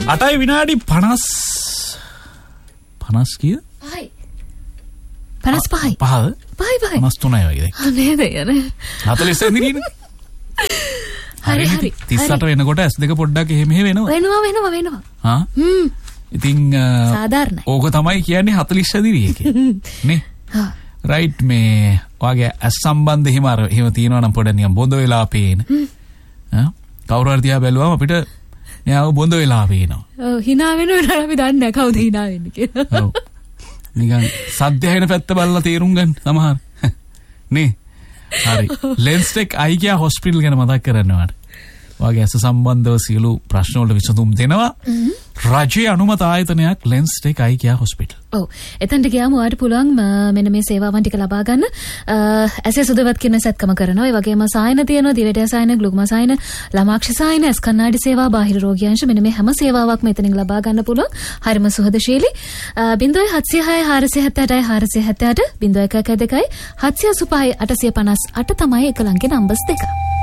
8යි විනාඩි 50 කීය? 55යි. 53යි වගේ. නේද යන්නේ. 40 ඉඳින්නේ. හරි. 38 වෙනකොට S2 පොඩ්ඩක් එහෙම වෙනවා. හා? ඉතින් සාධාරණයි. ඕක තමයි කියන්නේ 40 දිරිය කියන්නේ. නේ? හා. රයිට් මේ ඔයගේ S සම්බන්ධ එහෙම තියෙනවා නම් පොඩ්ඩක් නිකන් බොඳ වෙලා පේන. කවුරු හරි තියා බැලුවම අපිට මෙයාව බොඳ වෙලා පේනවා. ඔව් hina වෙනවා අපි දන්නේ නැහැ කවුද hina වෙන්නේ කියලා. ඔව්. නිකන් සද්ද ඇහෙන පැත්ත බලලා තේරුම් ගන්න සමහර. නේ. හරි. ලෙන්ස්ටෙක් අයිකියා හොස්පිටල් ගැන මතක් කරන්නවාට. ඔයගේ ඇස සම්බන්ධව සියලු ප්‍රශ්න වලට විසඳුම් දෙනවා. රජයේ අනුමත ආයතනයක් ලෙන්ස්ටෙක් අයිකියා හොස්පිටල්. ඔව්. එතනට ගියාම ඔයාලට පුළුවන් මෙන්න මේ සේවාවන් ටික ලබා ගන්න. ඇසේ සුදුවත් කියන සත්කම කරනවා. ඒ වගේම සායන තියෙනවා. දිවට සායන, ග්ලුකෝමා සායන, ළමාක්ෂ සායන, ඇස් කණ්ණාඩි සේවා, බාහිර රෝගියංශ මෙන්න මේ හැම සේවාවක්ම එතනින් ලබා ගන්න පුළුවන්. හරිම සුහදශීලී. 0706 478 478 0112 785 858 තමයි එක ළඟේ නම්බර්ස් දෙක.